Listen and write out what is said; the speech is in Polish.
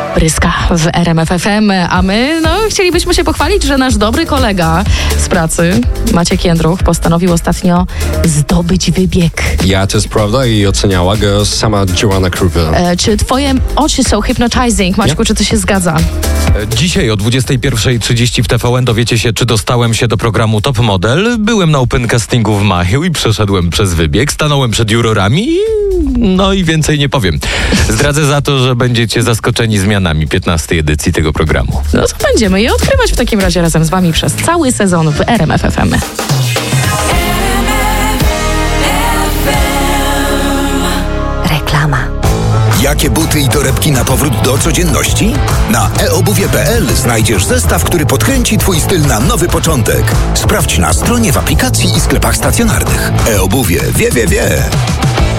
Pryska w RMF FM, a my chcielibyśmy się pochwalić, że nasz dobry kolega z pracy, Maciek Jędruch, postanowił ostatnio zdobyć wybieg. Ja, to jest prawda i oceniała go sama Joanna Krupa. Czy twoje oczy są hypnotizing, Maćku, czy to się zgadza? Dzisiaj o 21:30 w TVN dowiecie się, czy dostałem się do programu Top Model. Byłem na open castingu w Machiu i przeszedłem przez wybieg, stanąłem przed jurorami i więcej nie powiem. Zdradzę za to, że będziecie zaskoczeni zmianami 15. edycji tego programu. No to będziemy je odkrywać w takim razie razem z wami przez cały sezon w RMF FM. Reklama. Jakie buty i torebki na powrót do codzienności? Na eobuwie.pl znajdziesz zestaw, który podkręci twój styl na nowy początek. Sprawdź na stronie, w aplikacji i sklepach stacjonarnych. eobuwie. Wie.